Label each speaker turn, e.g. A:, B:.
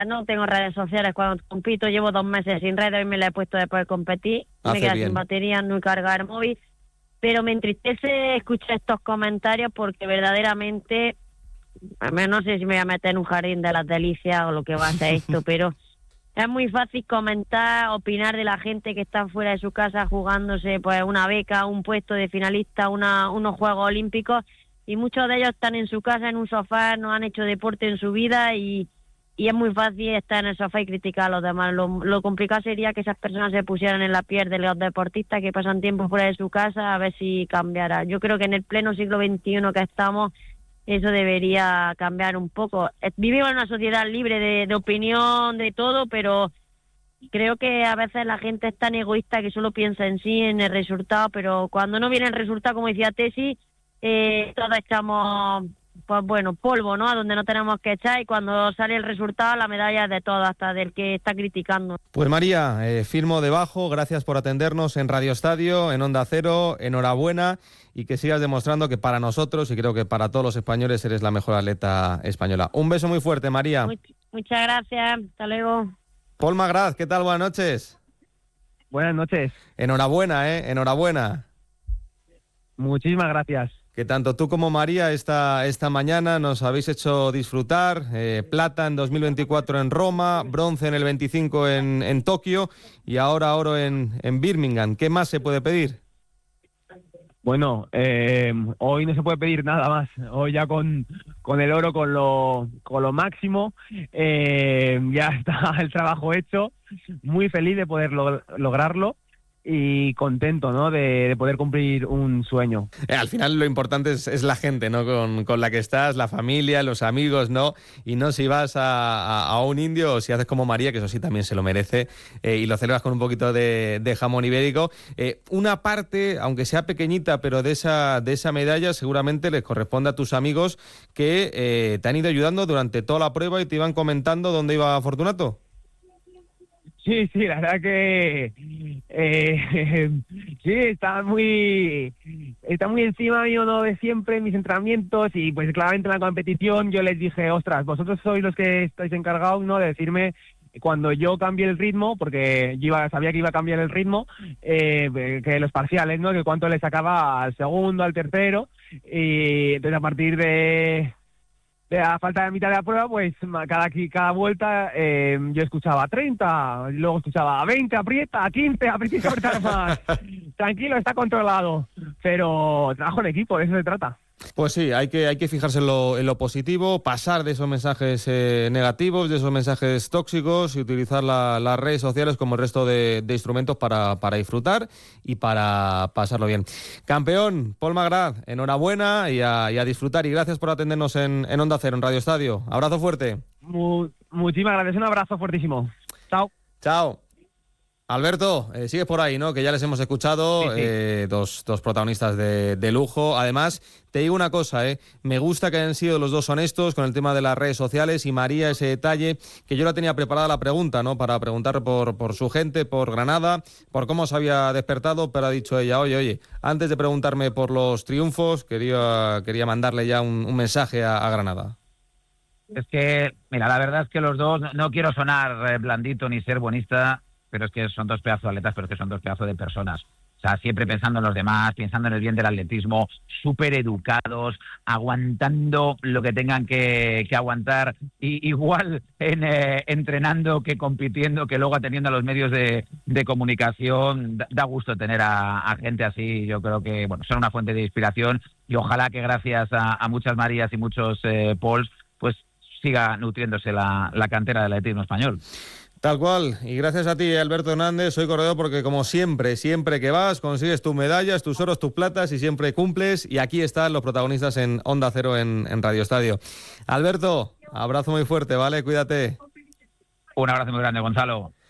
A: no tengo redes sociales cuando compito, llevo 2 meses sin redes y me la he puesto después de competir. Me queda sin batería, no cargar el móvil. Pero me entristece escuchar estos comentarios porque verdaderamente, no sé si me voy a meter en un jardín de las delicias o lo que va a ser esto, pero es muy fácil comentar, opinar de la gente que está fuera de su casa jugándose pues una beca, un puesto de finalista, unos Juegos Olímpicos, y muchos de ellos están en su casa, en un sofá, no han hecho deporte en su vida y es muy fácil estar en el sofá y criticar a los demás. Lo complicado sería que esas personas se pusieran en la piel de los deportistas que pasan tiempo fuera de su casa, a ver si cambiara. Yo creo que en el pleno siglo XXI que estamos, eso debería cambiar un poco. Vivimos en una sociedad libre de opinión, de todo, pero creo que a veces la gente es tan egoísta que solo piensa en sí, en el resultado, pero cuando no viene el resultado, como decía Tesi, todos echamos, pues bueno, polvo, ¿no? A donde no tenemos que echar, y cuando sale el resultado, la medalla es de todos, hasta del que está criticando.
B: Pues María, firmo debajo, gracias por atendernos en Radio Estadio, en Onda Cero, enhorabuena, y que sigas demostrando que para nosotros, y creo que para todos los españoles, eres la mejor atleta española. Un beso muy fuerte, María.
A: Muchas gracias, hasta luego.
B: Pol Magraz, ¿qué tal? Buenas noches.
C: Buenas noches.
B: Enhorabuena, enhorabuena.
C: Muchísimas gracias.
B: Que tanto tú como María esta mañana nos habéis hecho disfrutar. Plata en 2024 en Roma, bronce en el 25 en Tokio y ahora oro en Birmingham. ¿Qué más se puede pedir?
C: Bueno, hoy no se puede pedir nada más. Hoy ya con el oro, con lo máximo, ya está el trabajo hecho. Muy feliz de poder lograrlo. Y contento, ¿no?, de poder cumplir un sueño.
B: Al final lo importante es la gente, ¿no?, con la que estás, la familia, los amigos, ¿no? Y no si vas a un indio o si haces como María, que eso sí también se lo merece, y lo celebras con un poquito de jamón ibérico. Una parte, aunque sea pequeñita, pero de esa medalla seguramente les corresponde a tus amigos que te han ido ayudando durante toda la prueba y te iban comentando dónde iba Fortunato.
C: Sí, la verdad que sí, está muy encima mío, ¿no?, de siempre en mis entrenamientos, y pues claramente en la competición yo les dije, ostras, vosotros sois los que estáis encargados, ¿no?, de decirme cuando yo cambie el ritmo, porque yo sabía que iba a cambiar el ritmo, que los parciales, ¿no?, que cuánto le sacaba al segundo, al tercero, y entonces a partir de a falta de mitad de la prueba, pues cada vuelta yo escuchaba 30, luego escuchaba 20, aprieta, 15, aprieta más. Tranquilo, está controlado. Pero trabajo en equipo, de eso se trata.
B: Pues sí, hay que fijarse en lo positivo, pasar de esos mensajes negativos, de esos mensajes tóxicos y utilizar las redes sociales como el resto de instrumentos para disfrutar y para pasarlo bien. Campeón, Pol Magraz, enhorabuena y a disfrutar, y gracias por atendernos en Onda Cero, en Radio Estadio. Abrazo fuerte.
C: Muchísimas gracias, un abrazo fuertísimo. Chao.
B: Chao. Alberto, sigues por ahí, ¿no? Que ya les hemos escuchado, sí. Dos protagonistas de lujo. Además, te digo una cosa, me gusta que hayan sido los dos honestos con el tema de las redes sociales, y María, ese detalle, que yo la tenía preparada la pregunta, ¿no?, para preguntar por su gente, por Granada, por cómo se había despertado, pero ha dicho ella, oye, antes de preguntarme por los triunfos, quería mandarle ya un mensaje a Granada.
D: Es que, mira, la verdad es que los dos, no quiero sonar blandito ni ser bonista, pero es que son dos pedazos de atletas, pero es que son dos pedazos de personas. O sea, siempre pensando en los demás, pensando en el bien del atletismo, súper educados, aguantando lo que tengan que aguantar, y igual entrenando que compitiendo, que luego atendiendo a los medios de comunicación. Da gusto tener a gente así. Yo creo que, bueno, son una fuente de inspiración, y ojalá que gracias a muchas Marías y muchos Pols, pues siga nutriéndose la cantera del atletismo español.
B: Tal cual, y gracias a ti, Alberto Hernández, soy corredor, porque como siempre que vas, consigues tus medallas, tus oros, tus platas, y siempre cumples, y aquí están los protagonistas en Onda Cero, en Radio Estadio. Alberto, abrazo muy fuerte, ¿vale? Cuídate.
D: Un abrazo muy grande, Gonzalo.